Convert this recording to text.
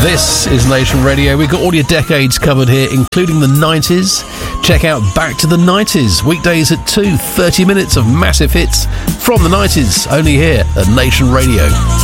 This is Nation Radio. We've got all your decades covered here, including the 90s. Check out Back to the 90s, weekdays at 2, 30 minutes of massive hits from the 90s, only here at Nation Radio.